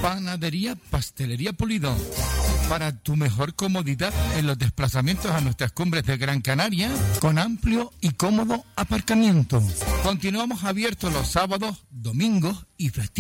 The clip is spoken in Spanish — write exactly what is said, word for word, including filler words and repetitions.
Panadería Pastelería Pulido. Para tu mejor comodidad en los desplazamientos a nuestras cumbres de Gran Canaria, con amplio y cómodo aparcamiento. Continuamos abiertos los sábados, domingos y festivos.